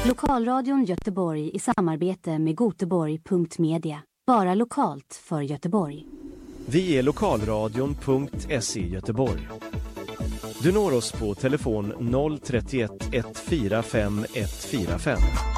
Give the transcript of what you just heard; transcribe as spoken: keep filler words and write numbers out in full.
Lokalradion Göteborg i samarbete med Göteborg punkt media. Bara lokalt för Göteborg. Vi är lokalradion punkt se Göteborg. Du når oss på telefon noll tre ett ett fyra fem ett fyra fem.